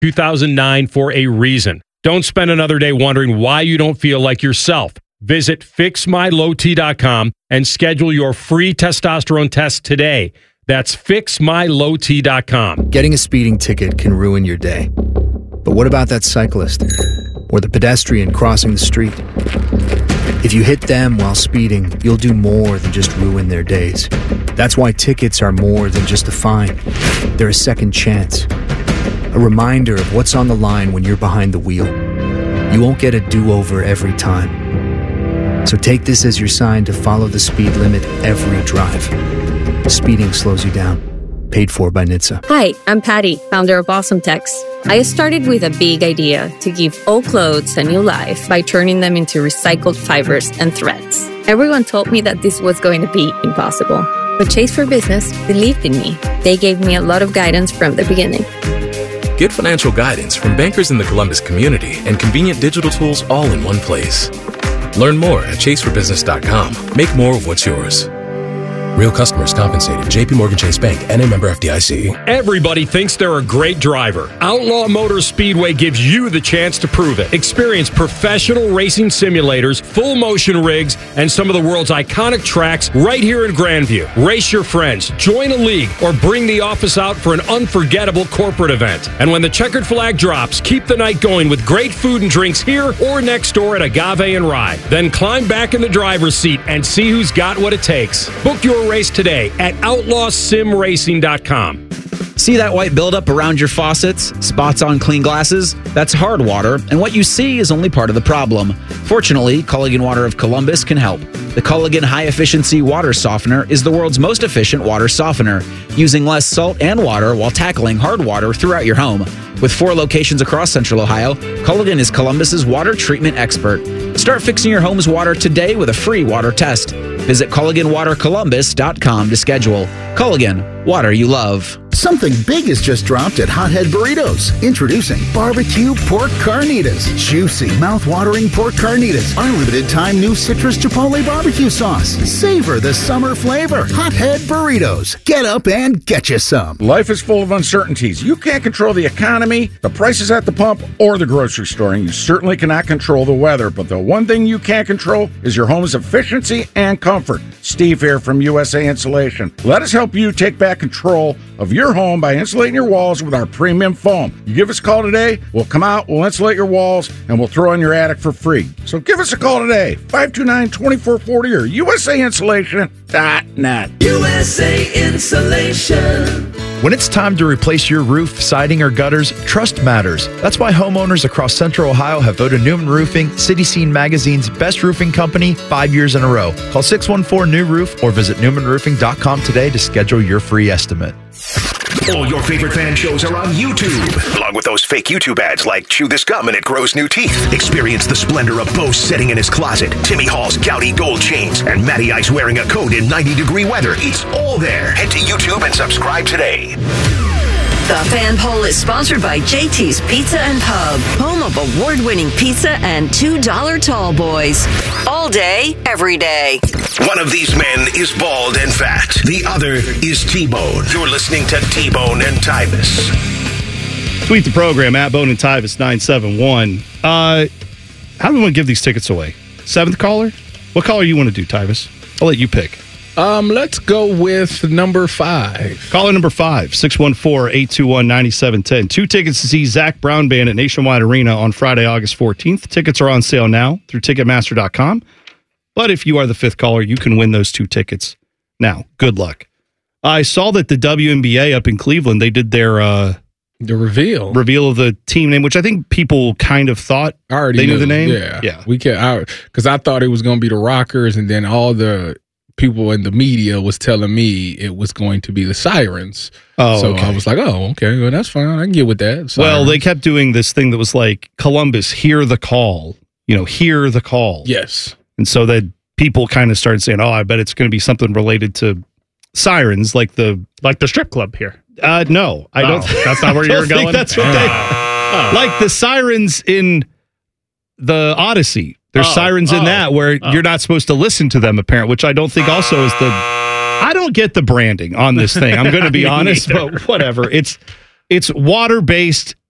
2009 for a reason. Don't spend another day wondering why you don't feel like yourself. Visit fixmylowt.com and schedule your free testosterone test today. That's fixmylowt.com. Getting a speeding ticket can ruin your day. But what about that cyclist or the pedestrian crossing the street? If you hit them while speeding, you'll do more than just ruin their days. That's why tickets are more than just a fine. They're a second chance. A reminder of what's on the line when you're behind the wheel. You won't get a do-over every time. So take this as your sign to follow the speed limit every drive. Speeding slows you down. Paid for by NHTSA. Hi, I'm Patty, founder of Awesome Tex. I started with a big idea to give old clothes a new life by turning them into recycled fibers and threads. Everyone told me that this was going to be impossible. But Chase for Business believed in me. They gave me a lot of guidance from the beginning. Get financial guidance from bankers in the Columbus community and convenient digital tools all in one place. Learn more at chaseforbusiness.com. Make more of what's yours. Real customers compensated. JP Morgan Chase Bank, N.A. member FDIC. Everybody thinks they're a great driver. Outlaw Motor Speedway gives you the chance to prove it. Experience professional racing simulators, full motion rigs, and some of the world's iconic tracks right here in Grandview. Race your friends, join a league, or bring the office out for an unforgettable corporate event. And when the checkered flag drops, keep the night going with great food and drinks here or next door at Agave and Rye. Then climb back in the driver's seat and see who's got what it takes. Book your race today at outlawsimracing.com. See that white buildup around your faucets? Spots on clean glasses? That's hard water, and what you see is only part of the problem. Fortunately, Culligan Water of Columbus can help. The Culligan High Efficiency Water Softener is the world's most efficient water softener, using less salt and water while tackling hard water throughout your home. With 4 locations across Central Ohio, Culligan is Columbus's water treatment expert. Start fixing your home's water today with a free water test. Visit CulliganWaterColumbus.com to schedule. Culligan, water you love. Something big has just dropped at Hothead Burritos. Introducing barbecue pork carnitas. Juicy, mouth-watering pork carnitas. Our limited-time new citrus chipotle barbecue sauce. Savor the summer flavor. Hothead Burritos. Get up and get you some. Life is full of uncertainties. You can't control the economy, the prices at the pump, or the grocery store, and you certainly cannot control the weather. But the one thing you can control is your home's efficiency and comfort. Steve here from USA Insulation. Let us help you take back control of your home by insulating your walls with our premium foam. You give us a call today, we'll come out, we'll insulate your walls, and we'll throw in your attic for free. So give us a call today, 529-2440 or usaiinsulation.net. USA Insulation. When it's time to replace your roof, siding, or gutters, trust matters. That's why homeowners across Central Ohio have voted Newman Roofing City Scene Magazine's best roofing company 5 years in a row. Call 614-NEW-ROOF or visit newmanroofing.com today to schedule your free estimate. All your favorite fan shows are on YouTube, along with those fake YouTube ads like Chew This Gum and It Grows New Teeth. Experience the splendor of Bo sitting in his closet, Timmy Hall's gouty gold chains, and Matty Ice wearing a coat in 90-degree weather. It's all there. Head to YouTube and subscribe today. The Fan Poll is sponsored by JT's Pizza and Pub, home of award-winning pizza and $2 tall boys. All day, every day. One of these men is bald and fat. The other is T-Bone. You're listening to T-Bone and Tyvis. Tweet the program at Bone and Tyvis 971. How do we want to give these tickets away? 7th caller? What caller you want to do, Tyvis? I'll let you pick. Let's go with number 5. Caller number 5, 614-821-9710. 2 tickets to see Zach Brown Band at Nationwide Arena on Friday, August 14th. Tickets are on sale now through Ticketmaster.com. But if you are the 5th caller, you can win those 2 tickets. Now, good luck. I saw that the WNBA up in Cleveland, they did their the reveal of the team name, which I think people kind of thought they knew the name. Yeah. We can, because I thought it was going to be the Rockers, and then all the people in the media was telling me it was going to be the Sirens. So I was like, okay, well, that's fine. I can get with that. Sirens. Well, they kept doing this thing that was like, Columbus, hear the call. Hear the call. Yes. And so that people kind of started saying, I bet it's going to be something related to Sirens, like the strip club here. No, I don't. That's not where you're going. That's what like the Sirens in the Odyssey. There's sirens in that where you're not supposed to listen to them, apparently, which I don't think also is I don't get the branding on this thing. I'm going to be honest, but whatever. It's water-based